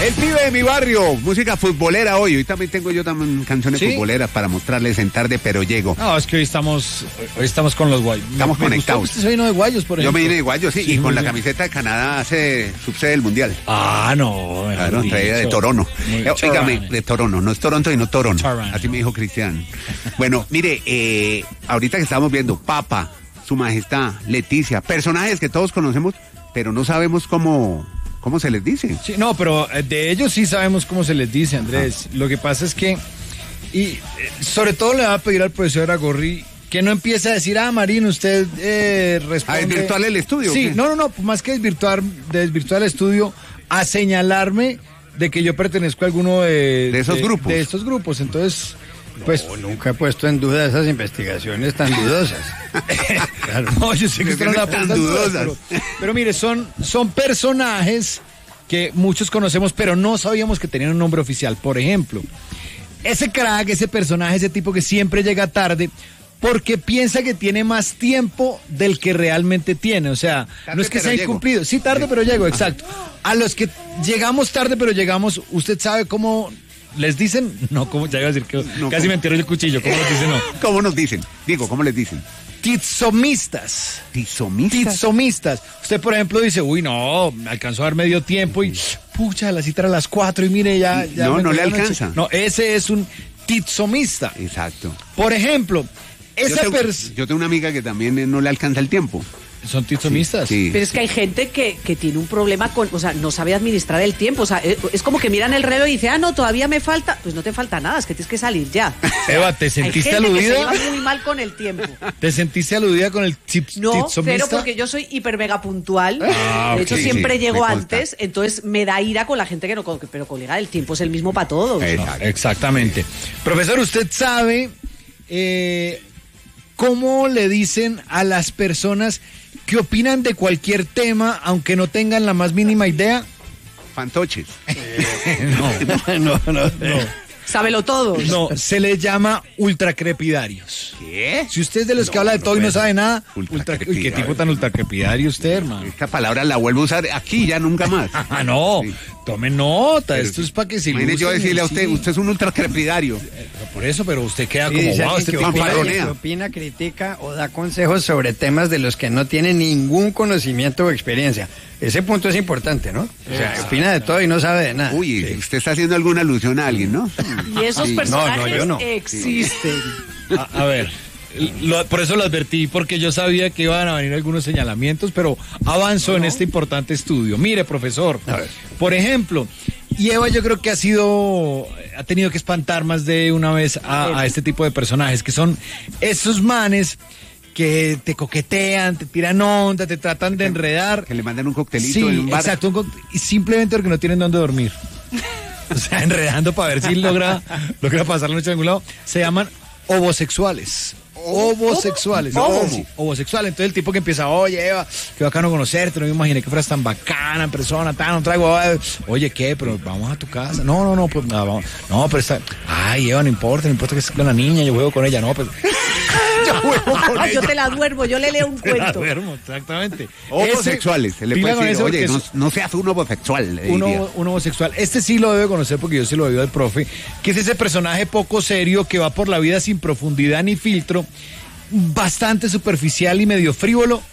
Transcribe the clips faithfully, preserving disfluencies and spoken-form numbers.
El pibe de mi barrio, música futbolera hoy. Hoy también tengo yo también canciones ¿Sí? futboleras para mostrarles en tarde, pero llego. No, es que hoy estamos, hoy estamos con los guayos. Estamos me, conectados. ¿Usted se vino de Guayos, por ejemplo? Yo me vine de Guayos, sí, sí y con la camiseta de Canadá hace subsede del Mundial. Ah, no. Claro, traía de Toronto. Dígame, de Toronto, no es Toronto, sino Toronto. Así me dijo Cristian. Bueno, mire, eh, ahorita que estamos viendo Papa, Su Majestad, Leticia, personajes que todos conocemos, pero no sabemos cómo... ¿Cómo se les dice? Sí, no, pero de ellos sí sabemos cómo se les dice, Andrés. Ah. Lo que pasa es que, y sobre todo le va a pedir al profesor Agorri que no empiece a decir, ah, Marín, usted eh, responde... ¿A desvirtuar el estudio? Sí, no, no, no, más que desvirtuar, desvirtuar el estudio, a señalarme de que yo pertenezco a alguno de... De esos de, grupos. De estos grupos, entonces... Pues no, nunca he puesto en duda esas investigaciones tan dudosas. Claro. No, yo sé que están tan dudosas. Pero, pero mire, son, son personajes que muchos conocemos, pero no sabíamos que tenían un nombre oficial. Por ejemplo, ese crack, ese personaje, ese tipo que siempre llega tarde porque piensa que tiene más tiempo del que realmente tiene. O sea, tarde, no es que sea llego. incumplido. Sí, tarde, pero llego, exacto. A los que llegamos tarde, pero llegamos, usted sabe cómo... ¿Les dicen? No, ¿cómo? Ya iba a decir que no, casi ¿cómo? Me enteró el cuchillo. ¿Cómo les dicen? No. ¿Cómo nos dicen? Digo, ¿cómo les dicen? Tizomistas. ¿Tizomistas? Tizomistas. Usted, por ejemplo, dice, uy, no, me alcanzó a dar medio tiempo y, pucha, la cita era a las cuatro y mire, ya... ya no, no le alcanza. No, ese es un tizomista. Exacto. Por ejemplo, esa persona... Yo tengo una amiga que también no le alcanza el tiempo. Son tizomistas. Sí, sí. Pero es que hay gente que, que tiene un problema con, o sea, no sabe administrar el tiempo. O sea, es, es como que miran el reloj y dice, ah, no, todavía me falta. Pues no te falta nada, es que tienes que salir ya. Eva, ¿te sentiste hay gente aludida? Que se lleva muy mal con el tiempo. ¿Te sentiste aludida con el tip, no, tizomista? No, pero porque yo soy hiper mega puntual. Ah, de hecho, okay, siempre sí, llego antes, entonces me da ira con la gente que no. Pero, colega, el tiempo es el mismo para todos. Exacto. Exactamente. Profesor, ¿usted sabe eh, cómo le dicen a las personas que opinan de cualquier tema, aunque no tengan la más mínima idea? Fantoches. Eh, no, no, no, no, no. Sábelo todo. No, se les llama ultracrepidarios. ¿Qué? Si usted es de los no, que habla de no todo y no sabe nada, ultra, uy, ¿qué tipo tan ultracrepidario usted, hermano? Esta palabra la vuelvo a usar aquí ya nunca más. Ah, no, sí. Tome nota, pero esto sí. es para que se ilustre. Yo decirle a usted, sí. usted es un ultracrepidario. Por eso, pero usted queda sí, como, wow, este que tipo opina, que opina, critica o da consejos sobre temas de los que no tiene ningún conocimiento o experiencia. Ese punto es importante, ¿no? O sea, ah, opina de todo y no sabe de nada. Uy, sí. Usted está haciendo alguna alusión a alguien, ¿no? Y esos sí. personajes no, no, yo no. existen. A, a ver, lo, por eso lo advertí, porque yo sabía que iban a venir algunos señalamientos, pero avanzó no, no. en este importante estudio. Mire, profesor, por ejemplo, y Eva yo creo que ha sido, ha tenido que espantar más de una vez a, a este tipo de personajes, que son esos manes que te coquetean, te tiran onda, te tratan de enredar. Que le mandan un coctelito sí, en un bar. Exacto, un co- y simplemente porque no tienen dónde dormir. O sea, enredando para ver si logra, logra pasar la noche en algún lado. Se llaman homosexuales. Homosexuales. ¿Cómo? Sí, homosexuales. Entonces el tipo que empieza, oye, Eva, qué bacano conocerte, no me imaginé que fueras tan bacana en persona, tan, no traigo, oye, ¿qué? Pero vamos a tu casa. No, no, no, pues nada, vamos. No, pero está, ay, Eva, no importa, no importa que esté con la niña, yo juego con ella, no, pues. Yo juego con ella. Yo te la duermo, yo le leo un cuento. La duermo, exactamente. Homosexuales, se le puede decir, oye, no, no seas un homosexual. Un, un homosexual. Este sí lo debe conocer porque yo sí lo veo del profe, que es ese personaje poco serio que va por la vida sin profundidad ni filtro, bastante superficial y medio frívolo.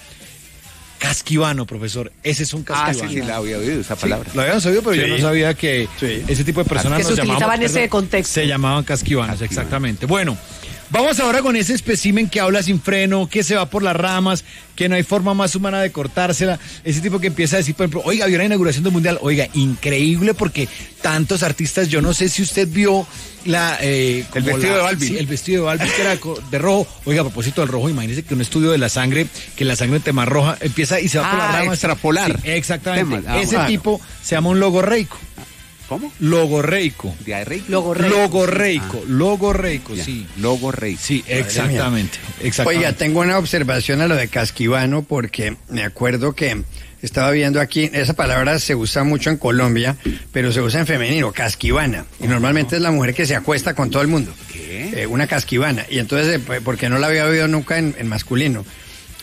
Casquivano, profesor. Ese es un casquivano. Ah, sí, sí, la había oído esa palabra. Sí, lo habían oído, pero sí. yo no sabía que sí. ese tipo de personas que se utilizaban llamaban, en ese perdón, contexto. Se llamaban casquivanos, Casquivano. Exactamente. Bueno, vamos ahora con ese espécimen que habla sin freno, que se va por las ramas, que no hay forma más humana de cortársela. Ese tipo que empieza a decir, por ejemplo, oiga, vio la inauguración del Mundial. Oiga, increíble porque tantos artistas, yo no sé si usted vio la... Eh, el vestido la, de Balvin. Sí, el vestido de Balvin que era de rojo. Oiga, a propósito del rojo, imagínese que un estudio de la sangre, que la sangre entre más roja, empieza y se va ah, por las ramas. Extrapolar. Sí, exactamente. Temas. Ah, ese bueno. tipo se llama un logorreico. ¿Cómo? Logorreico. ¿Diarreico? Logorreico. Logorreico, Ah. logorreico, Ya. sí. Logorreico. Sí, exactamente, exactamente. Oiga, tengo una observación a lo de casquivano porque me acuerdo que estaba viendo aquí, esa palabra se usa mucho en Colombia, pero se usa en femenino, casquivana. Y normalmente es la mujer que se acuesta con todo el mundo. ¿Qué? Eh, una casquivana. Y entonces, eh, porque no la había oído nunca en, en masculino.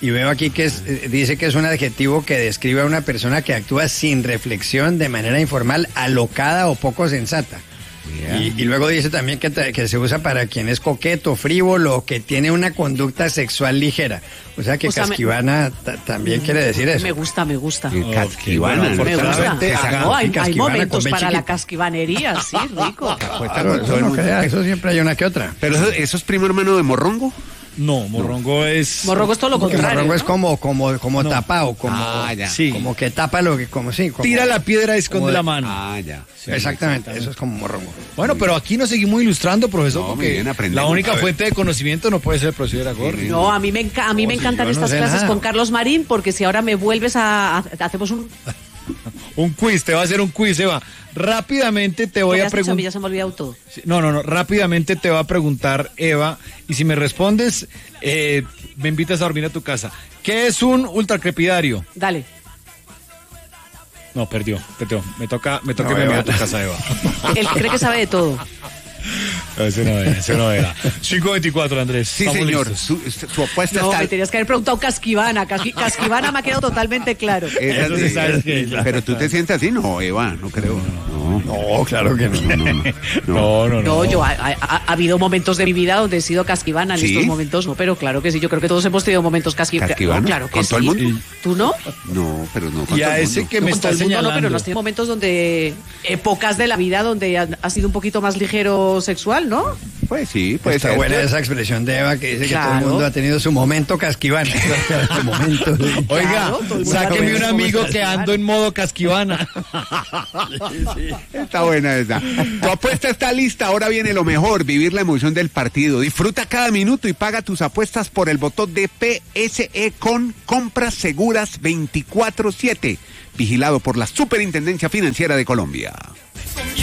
y veo aquí que es, eh, dice que es un adjetivo que describe a una persona que actúa sin reflexión, de manera informal, alocada o poco sensata. Y, y luego dice también que, te, que se usa para quien es coqueto, frívolo, que tiene una conducta sexual ligera. O sea que o sea, casquivana me... también quiere decir eso. Me gusta, me gusta. Okay, casquivana. Me gusta. No, hay, hay momentos para chiquito. La casquivanería, sí, rico. Claro, eso, no crea, eso siempre hay una que otra. Pero eso, eso es primo hermano de morrongo. No, morrongo no. es... Morrongo es todo lo contrario. Morrongo ¿no? es como, como, como no. tapado, como, ah, ya. Sí. como que tapa lo que, como sí. Como, tira la piedra y esconde la mano. Ah, ya. Sí, exactamente, eso es como morrongo. Bueno, pero aquí nos seguimos ilustrando, profesor, no, porque bien, la única fuente de conocimiento no puede ser el profesor Iragorri. No, a mí me, enca a mí oh, me encantan si estas no clases nada. Con Carlos Marín, porque si ahora me vuelves a... a hacemos un... un quiz, te va a hacer un quiz, Eva. Rápidamente te voy a preguntar. Ya se me ha olvidado todo. No, no, no. Rápidamente te va a preguntar, Eva, y si me respondes, eh, me invitas a dormir a tu casa. ¿Qué es un ultracrepidario? Dale. No, perdió, perdió. Me toca, me toca no, irme a tu casa, Eva. Él cree que sabe de todo. Ese no era, ese no era. cinco veinticuatro, Andrés. Sí, señor. Su, su apuesta no, está... me tenías que haber preguntado Casquivana. Casqui... Casquivana me ha quedado totalmente claro. Esa, Eso se sabe que, pero tú te sientes así, no, Eva, no creo. No, no claro que no. No, no, no. no, no, no. no yo, ha, ha, ha habido momentos de mi vida donde he sido Casquivana, en ¿sí? estos momentos no, pero claro que sí. Yo creo que todos hemos tenido momentos casqui... Casquivana. No, claro que ¿Con sí. todo el mundo? ¿Tú no? No, pero no con y todo a el ese mundo. que me no, está señalando. No, pero no has tenido momentos donde... Épocas de la vida donde ha, ha sido un poquito más ligero sexual, ¿no? Pues sí, puede Está ser. buena esa expresión de Eva que dice claro. que todo el mundo ha tenido su momento casquivana. su momento de... Oiga, claro, sáqueme un amigo que ando en modo casquivana. sí, sí. Está buena esa. Tu apuesta está lista, ahora viene lo mejor, vivir la emoción del partido. Disfruta cada minuto y paga tus apuestas por el botón de P S E con Compras Seguras veinticuatro siete. Vigilado por la Superintendencia Financiera de Colombia.